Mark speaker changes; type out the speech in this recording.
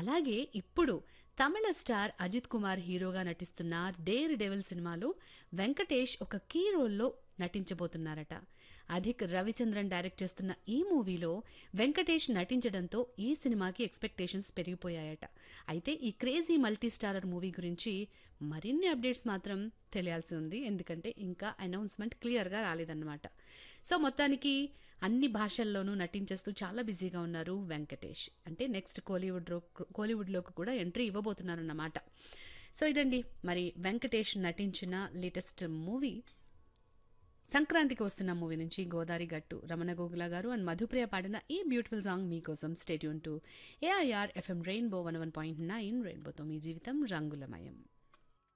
Speaker 1: అలాగే ఇప్పుడు తమిళ స్టార్ అజిత్ కుమార్ హీరోగా నటిస్తున్న డేర్ డెవిల్ సినిమాలో వెంకటేష్ ఒక కీ రోల్లో నటించబోతున్నారట. అధిక్ రవిచంద్రన్ డైరెక్ట్ చేస్తున్న ఈ మూవీలో వెంకటేష్ నటించడంతో ఈ సినిమాకి ఎక్స్పెక్టేషన్స్ పెరిగిపోయాయట. అయితే ఈ క్రేజీ మల్టీ స్టారర్ మూవీ గురించి మరిన్ని అప్డేట్స్ మాత్రం తెలియాల్సి ఉంది, ఎందుకంటే ఇంకా అనౌన్స్మెంట్ క్లియర్గా రాలేదన్నమాట. సో మొత్తానికి అన్ని భాషల్లోనూ నటించేస్తూ చాలా బిజీగా ఉన్నారు వెంకటేష్. అంటే నెక్స్ట్ కోలీవుడ్లోకి కూడా ఎంట్రీ ఇవ్వబోతున్నారన్నమాట. సో ఇదండి మరి వెంకటేష్ నటించిన లేటెస్ట్ మూవీ. సంక్రాంతికి వస్తున్న మూవీ నుంచి గోదారి గట్టు రమణ గోగుల గారు అండ్ మధుప్రియ పాడిన ఈ బ్యూటిఫుల్ సాంగ్ మీకోసం. Stay tune to AIR FM rainbow 101.9 రెయిన్బోతో మీ జీవితం రంగులమయం.